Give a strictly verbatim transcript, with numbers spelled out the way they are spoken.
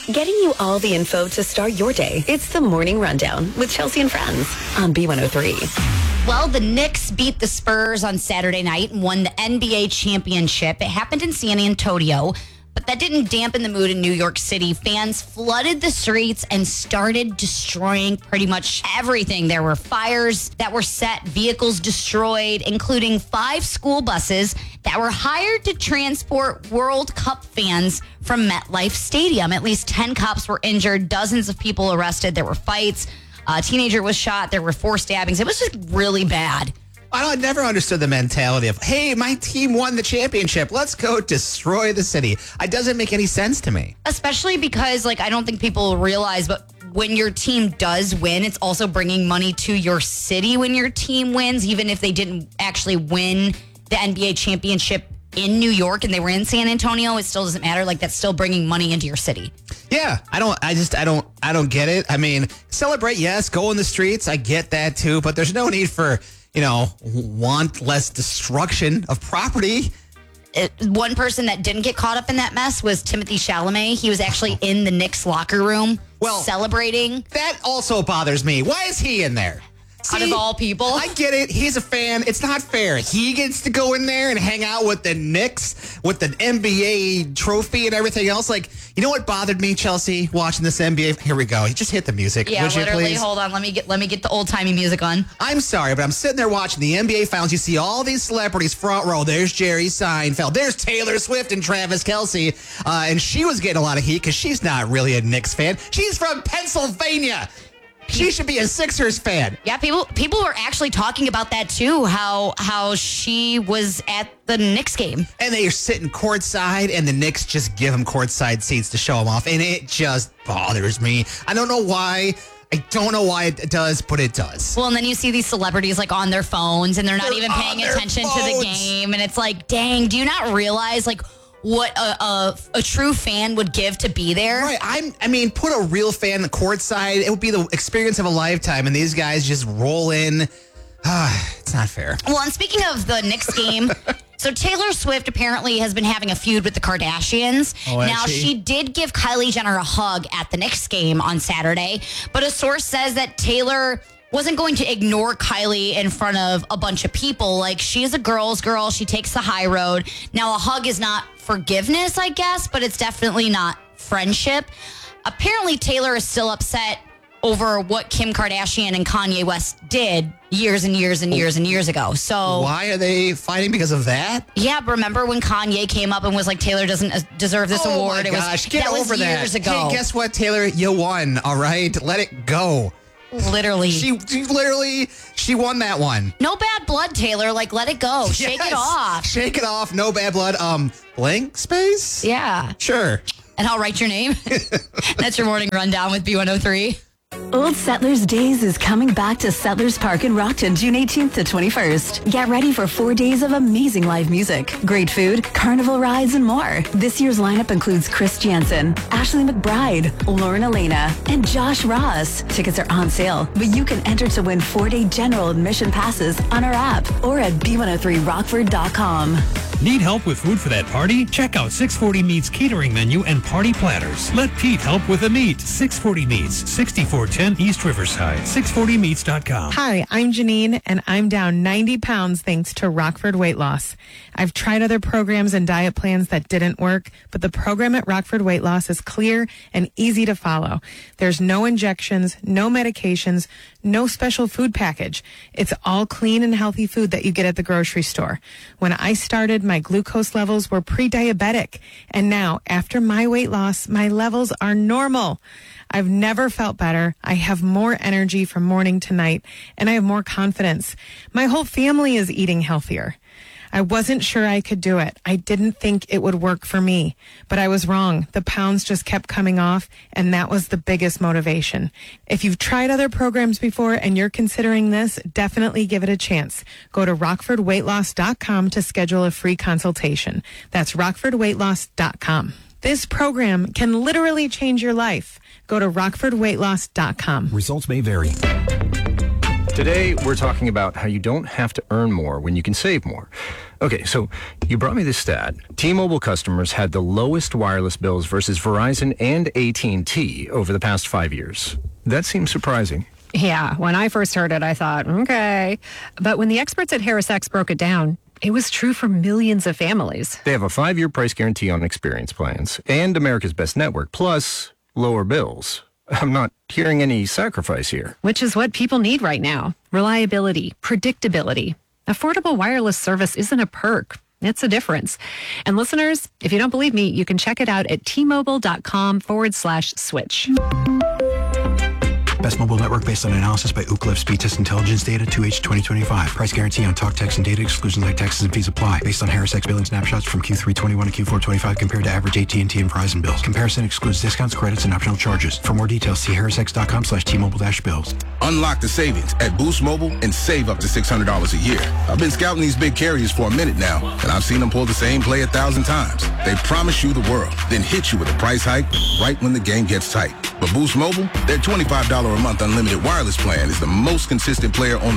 getting you all the info to start your day. It's the Morning Rundown with Chelsea and Friends on B one oh three. Well, the Knicks beat the Spurs on Saturday night and won the N B A championship. It happened in San Antonio, but that didn't dampen the mood in New York City. Fans flooded the streets and started destroying pretty much everything. There were fires that were set, vehicles destroyed, including five school buses that were hired to transport World Cup fans from MetLife Stadium. At least ten cops were injured, dozens of people arrested. There were fights. A teenager was shot. There were four stabbings. It was just really bad. I, don't, I never understood the mentality of, hey, my team won the championship. Let's go destroy the city. It doesn't make any sense to me. Especially because, like, I don't think people realize, but when your team does win, it's also bringing money to your city when your team wins, even if they didn't actually win the N B A championship in New York and they were in San Antonio. It still doesn't matter. Like, that's still bringing money into your city. Yeah, I don't, I just, I don't, I don't get it. I mean, celebrate, yes, go in the streets. I get that too, but there's no need for, you know, want less destruction of property. It, one person that didn't get caught up in that mess was Timothy Chalamet. He was actually in the Knicks locker room well, celebrating. That also bothers me. Why is he in there? See, out of all people. I get it. He's a fan. It's not fair. He gets to go in there and hang out with the Knicks, with the N B A trophy and everything else. Like, you know what bothered me, Chelsea, watching this N B A? Here we go. Just hit the music. Yeah, would you, literally. please? Hold on. Let me get let me get the old timey music on. I'm sorry, but I'm sitting there watching the N B A finals. You see all these celebrities front row. There's Jerry Seinfeld. There's Taylor Swift and Travis Kelce. Uh, and she was getting a lot of heat because she's not really a Knicks fan. She's from Pennsylvania. She should be a Sixers fan. Yeah, people people were actually talking about that too, how how she was at the Knicks game. And they are sitting courtside, and the Knicks just give them courtside seats to show them off. And it just bothers me. I don't know why. I don't know why it does, but it does. Well, and then you see these celebrities like on their phones, and they're not They're even paying attention phones. to the game. And it's like, dang, do you not realize like what a, a a true fan would give to be there? Right. I'm. I mean, put a real fan courtside. It would be the experience of a lifetime. And these guys just roll in. Ah, it's not fair. Well, and speaking of the Knicks game, so Taylor Swift apparently has been having a feud with the Kardashians. Oh, has now, she? she did give Kylie Jenner a hug at the Knicks game on Saturday, but a source says that Taylor wasn't going to ignore Kylie in front of a bunch of people. Like, she is a girl's girl. She takes the high road. Now, a hug is not forgiveness, I guess, but it's definitely not friendship. Apparently, Taylor is still upset over what Kim Kardashian and Kanye West did years and years and years and years ago. So why are they fighting because of that? Yeah, remember when Kanye came up and was like, Taylor doesn't uh, deserve this oh award? My it was gosh, get that over was that. years ago. Hey, guess what, Taylor? You won. All right, let it go. Literally, she, she literally she won that one. No bad blood, Taylor. Like, let it go. Shake Yes. it off. Shake it off. No bad blood. Um, blank space. Yeah, sure. And I'll write your name. That's your morning rundown with B one oh three. Old Settlers Days is coming back to Settlers Park in Rockton, June eighteenth to twenty-first. Get ready for four days of amazing live music, great food, carnival rides, and more. This year's lineup includes Chris Jansen, Ashley McBride, Lauren Elena, and Josh Ross. Tickets are on sale, but you can enter to win four-day general admission passes on our app or at b one oh three rockford dot com. Need help with food for that party? Check out six forty Meats catering menu and party platters. Let Pete help with the meat. six forty Meats, sixty-four ten East Riverside, six forty meats dot com. Hi, I'm Janine, and I'm down ninety pounds thanks to Rockford Weight Loss. I've tried other programs and diet plans that didn't work, but the program at Rockford Weight Loss is clear and easy to follow. There's no injections, no medications, no special food package. It's all clean and healthy food that you get at the grocery store. When I started, my glucose levels were pre-diabetic, and now, after my weight loss, my levels are normal. I've never felt better. I have more energy from morning to night, and I have more confidence. My whole family is eating healthier. I wasn't sure I could do it. I didn't think it would work for me, but I was wrong. The pounds just kept coming off, and that was the biggest motivation. If you've tried other programs before and you're considering this, definitely give it a chance. Go to rockford weight loss dot com to schedule a free consultation. That's rockford weight loss dot com. This program can literally change your life. Go to rockford weight loss dot com. Results may vary. Today, we're talking about how you don't have to earn more when you can save more. Okay, so you brought me this stat. T-Mobile customers had the lowest wireless bills versus Verizon and A T and T over the past five years. That seems surprising. Yeah, when I first heard it, I thought, okay. But when the experts at HarrisX broke it down, it was true for millions of families. They have a five-year price guarantee on experience plans and America's Best Network, plus lower bills. I'm not hearing any sacrifice here. Which is what people need right now. Reliability, predictability. Affordable wireless service isn't a perk. It's a difference. And listeners, if you don't believe me, you can check it out at tmobile.com forward slash switch. Best mobile network based on analysis by Ookla Speed Test Intelligence Data two H twenty twenty-five. Price guarantee on talk, text, and data. Exclusions like taxes and fees apply. Based on HarrisX billing snapshots from Q three twenty-one to Q four twenty-five compared to average A T and T and Verizon bills. Comparison excludes discounts, credits, and optional charges. For more details, see harrisx.com slash T-Mobile-bills. Unlock the savings at Boost Mobile and save up to six hundred dollars a year. I've been scouting these big carriers for a minute now, and I've seen them pull the same play a thousand times. They promise you the world, then hit you with a price hike right when the game gets tight. But Boost Mobile, their twenty-five dollars a month unlimited wireless plan is the most consistent player on the